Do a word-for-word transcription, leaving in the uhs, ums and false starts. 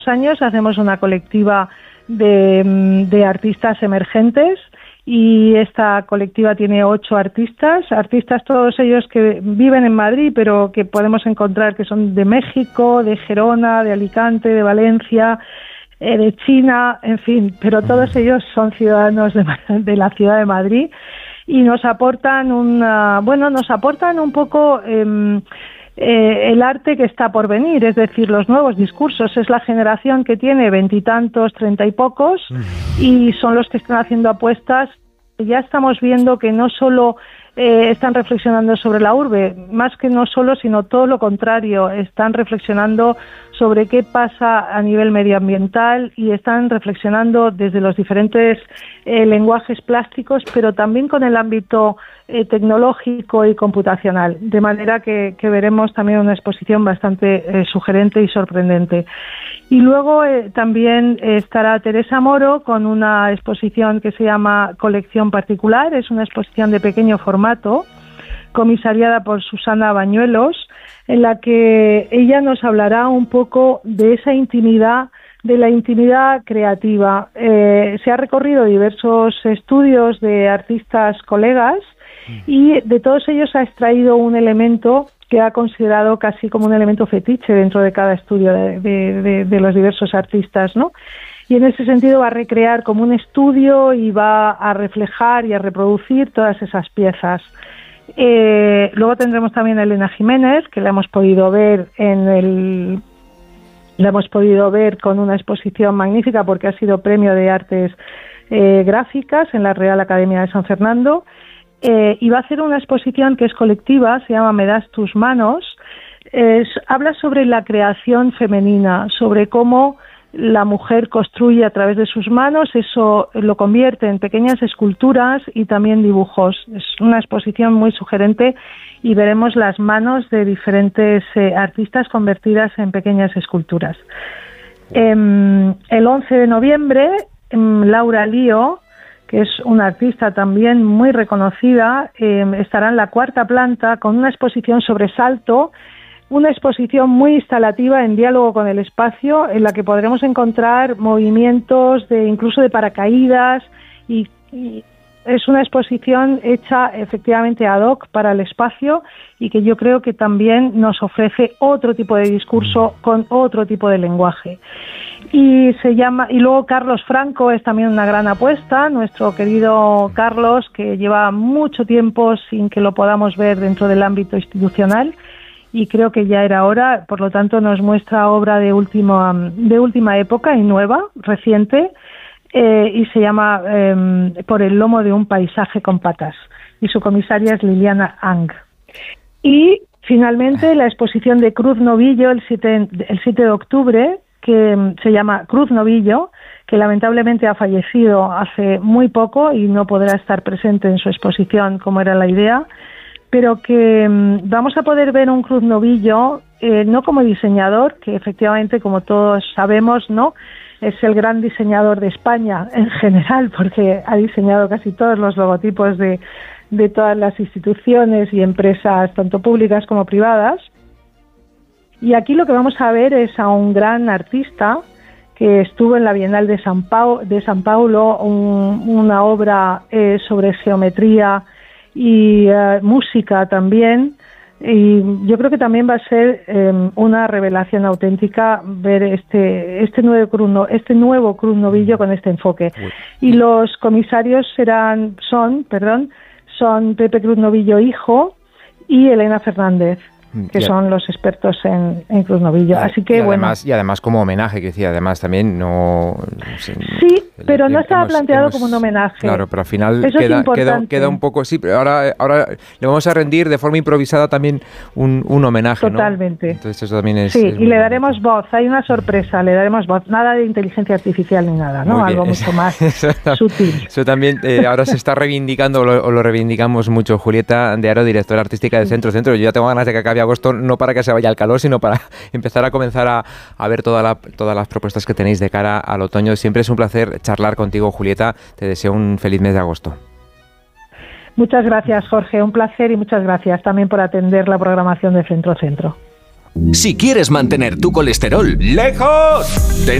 años hacemos una colectiva de, de artistas emergentes y esta colectiva tiene ocho artistas, artistas todos ellos que viven en Madrid, pero que podemos encontrar que son de México, de Gerona, de Alicante, de Valencia, eh, de China, en fin, pero todos ellos son ciudadanos de, de la ciudad de Madrid y nos aportan una, bueno, nos aportan un poco eh, eh, el arte que está por venir, es decir, los nuevos discursos. Es la generación que tiene veintitantos, treinta y pocos, y son los que están haciendo apuestas. Ya estamos viendo que no solo eh, están reflexionando sobre la urbe, más que no solo, sino todo lo contrario, están reflexionando sobre qué pasa a nivel medioambiental y están reflexionando desde los diferentes eh, lenguajes plásticos, pero también con el ámbito eh, tecnológico y computacional, de manera que, que veremos también una exposición bastante eh, sugerente y sorprendente. Y luego eh, también eh, estará Teresa Moro con una exposición que se llama Colección Particular, es una exposición de pequeño formato, comisariada por Susana Bañuelos, en la que ella nos hablará un poco de esa intimidad, de la intimidad creativa. Eh, se ha recorrido diversos estudios de artistas colegas y de todos ellos ha extraído un elemento que ha considerado casi como un elemento fetiche dentro de cada estudio de, de, de, de los diversos artistas, ¿no? Y en ese sentido va a recrear como un estudio y va a reflejar y a reproducir todas esas piezas. Eh, luego tendremos también a Elena Jiménez, que la hemos podido ver en el, la hemos podido ver con una exposición magnífica porque ha sido premio de artes eh, gráficas en la Real Academia de San Fernando. Eh, y va a hacer una exposición que es colectiva, se llama Me das tus manos. Es, habla sobre la creación femenina, sobre cómo la mujer construye a través de sus manos, eso lo convierte en pequeñas esculturas y también dibujos. Es una exposición muy sugerente y veremos las manos de diferentes eh, artistas convertidas en pequeñas esculturas. Eh, el once de noviembre, eh, Laura Lío, que es una artista también muy reconocida, eh, estará en la cuarta planta con una exposición sobre salto, una exposición muy instalativa en diálogo con el espacio, en la que podremos encontrar movimientos de incluso de paracaídas y, y es una exposición hecha efectivamente ad hoc para el espacio y que yo creo que también nos ofrece otro tipo de discurso con otro tipo de lenguaje. Y se llama y luego Carlos Franco es también una gran apuesta, nuestro querido Carlos, que lleva mucho tiempo sin que lo podamos ver dentro del ámbito institucional y creo que ya era hora, por lo tanto nos muestra obra de última de última época y nueva, reciente, eh, y se llama eh, Por el lomo de un paisaje con patas y su comisaria es Liliana Ang. Y finalmente la exposición de Cruz Novillo el siete, el siete de octubre, que se llama Cruz Novillo, que lamentablemente ha fallecido hace muy poco y no podrá estar presente en su exposición como era la idea, pero que um, vamos a poder ver un Cruz Novillo, eh, no como diseñador, que efectivamente, como todos sabemos, no es el gran diseñador de España en general, porque ha diseñado casi todos los logotipos de, de todas las instituciones y empresas, tanto públicas como privadas. Y aquí lo que vamos a ver es a un gran artista que estuvo en la Bienal de San, Pau, de San Paulo, un, una obra eh, sobre geometría y uh, música también, y yo creo que también va a ser eh, una revelación auténtica ver este este nuevo Cruz, este nuevo Cruz Novillo con este enfoque. Y los comisarios serán son, perdón, son Pepe Cruz Novillo hijo y Elena Fernández, que yeah. son los expertos en, en Cruz Novillo. Yeah. Así que, y además, bueno. Y además como homenaje, que decía, además también no... Sí, sí pero no estaba hemos, planteado hemos, como un homenaje. Claro, pero al final Eso queda, es queda, queda un poco... Sí, pero ahora, ahora le vamos a rendir de forma improvisada también un, un homenaje, Totalmente. ¿no? Entonces eso también es... Sí, es y le daremos voz. Hay una sorpresa, le daremos voz. Nada de inteligencia artificial ni nada, ¿no? Algo mucho más eso, sutil. Eso también eh, ahora se está reivindicando, o lo, o lo reivindicamos mucho. Julieta de Haro, directora artística del Centro Centro. Yo ya tengo ganas de que acabe agosto, no para que se vaya al calor, sino para empezar a comenzar a, a ver toda la, todas las propuestas que tenéis de cara al otoño. Siempre es un placer charlar contigo, Julieta. Te deseo un feliz mes de agosto. Muchas gracias, Jorge. Un placer y muchas gracias también por atender la programación de Centro Centro. Si quieres mantener tu colesterol lejos de